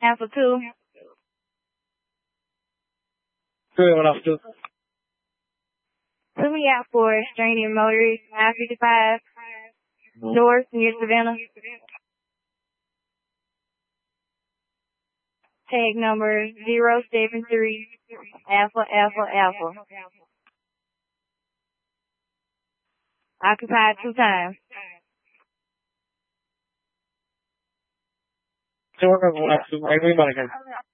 Alpha 2. Good one, Alpha 2. Put me out for Straining Motors, I-55, north near Savannah. Tag number 073 Alpha Alpha Alpha. Occupied 2 times. Alpha 2.